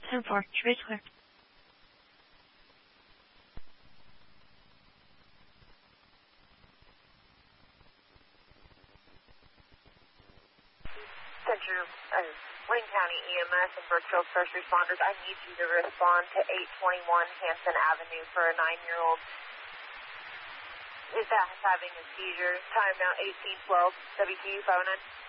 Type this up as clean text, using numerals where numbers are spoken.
10-4, trace clear. Center, Wayne County EMS and Birchfield First Responders, I need you to respond to 821 Hanson Avenue for a 9-year-old. Is that having a seizure? Time now 1812, WQ 509.